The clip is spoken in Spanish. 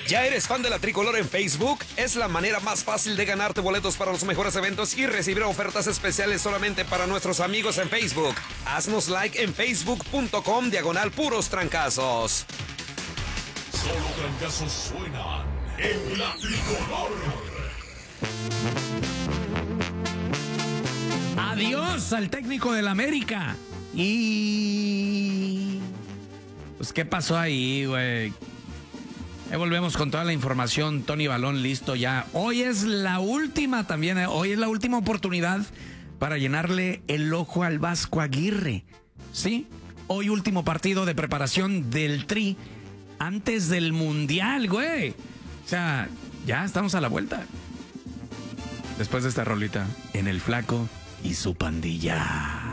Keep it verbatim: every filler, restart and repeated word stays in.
¿Ya eres fan de la Tricolor en Facebook? Es la manera más fácil de ganarte boletos para los mejores eventos y recibir ofertas especiales solamente para nuestros amigos en Facebook. Haznos like en facebook.com diagonal puros trancazos. Solo trancazos suenan en la Tricolor. Adiós al técnico del América. Y... pues, ¿qué pasó ahí, güey? Ahí volvemos con toda la información. Tony Balón, listo ya. Hoy es la última también, ¿eh? Hoy es la última oportunidad para llenarle el ojo al Vasco Aguirre. ¿Sí? Hoy último partido de preparación del Tri antes del Mundial, güey. O sea, ya estamos a la vuelta. Después de esta rolita, en el Flaco y su pandilla.